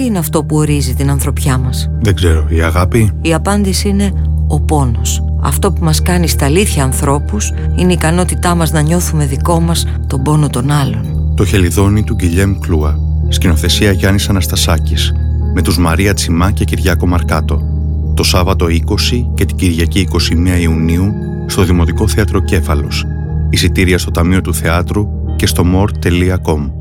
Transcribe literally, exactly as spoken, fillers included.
τι είναι αυτό που ορίζει την ανθρωπιά μας? Δεν ξέρω, η αγάπη? Η απάντηση είναι ο πόνος. Αυτό που μας κάνει στα αλήθεια ανθρώπους είναι η ικανότητά μας να νιώθουμε δικό μας τον πόνο των άλλων. Το Χελιδόνι του Γκυλιέμ Κλούα. Σκηνοθεσία Γιάννης Αναστασάκης. Με τους Μαρία Τσιμά και Κυριάκο Μαρκάτο. Το Σάββατο είκοσι και την Κυριακή είκοσι μία Ιουνίου στο Δημοτικό Θέατρο Κέφαλος. Εισιτήρια στο Ταμείο του Θεάτρου και στο more τελεία com.